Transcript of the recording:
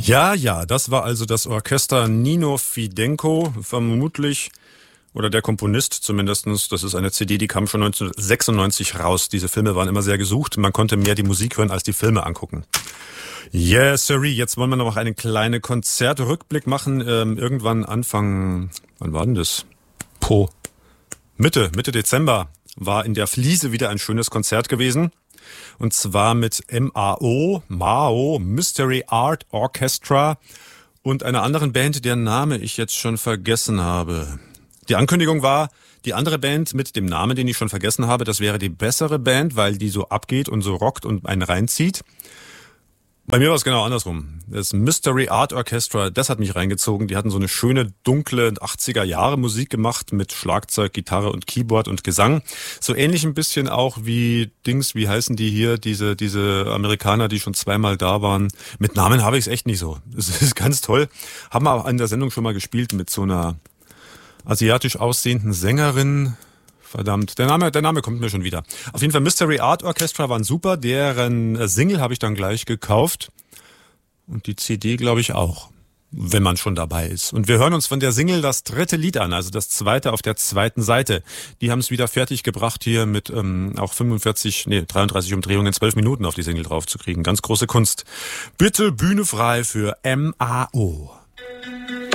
Ja, das war also das Orchester Nino Fidenco, vermutlich, oder der Komponist zumindestens. Das ist eine CD, die kam schon 1996 raus. Diese Filme waren immer sehr gesucht. Man konnte mehr die Musik hören, als die Filme angucken. Yes, sorry. Jetzt wollen wir noch einen kleinen Konzertrückblick machen. Irgendwann wann war denn das? Mitte Dezember war in der Fliese wieder ein schönes Konzert gewesen. Und zwar mit MAO, Mystery Art Orchestra und einer anderen Band, deren Name ich jetzt schon vergessen habe. Die Ankündigung war, die andere Band mit dem Namen, den ich schon vergessen habe, das wäre die bessere Band, weil die so abgeht und so rockt und einen reinzieht. Bei mir war es genau andersrum. Das Mystery Art Orchestra, das hat mich reingezogen. Die hatten so eine schöne, dunkle 80er-Jahre Musik gemacht mit Schlagzeug, Gitarre und Keyboard und Gesang. So ähnlich ein bisschen auch wie wie heißen die hier, diese Amerikaner, die schon zweimal da waren. Mit Namen habe ich es echt nicht so. Das ist ganz toll. Haben wir auch an der Sendung schon mal gespielt mit so einer asiatisch aussehenden Sängerin. Verdammt, der Name kommt mir schon wieder. Auf jeden Fall Mystery Art Orchestra waren super, deren Single habe ich dann gleich gekauft und die CD glaube ich auch, wenn man schon dabei ist. Und wir hören uns von der Single das dritte Lied an, also das zweite auf der zweiten Seite. Die haben es wieder fertig gebracht hier mit auch 33 Umdrehungen in 12 Minuten auf die Single drauf zu kriegen. Ganz große Kunst. Bitte Bühne frei für MAO.